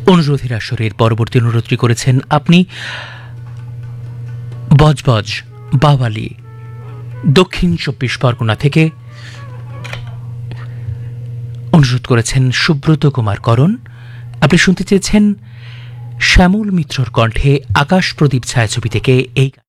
অনুরোধের আসরের পরবর্তী অনুরোধটি করেছেন আপনি বজবজ বাওয়ালি, দক্ষিণ 24 পরগনা থেকে। অনুরোধ করেছেন সুব্রত কুমার করণ। আপনি শুনতে চেয়েছেন শ্যামল মিত্রর কণ্ঠে আকাশ প্রদীপ ছায়াছবি থেকে এই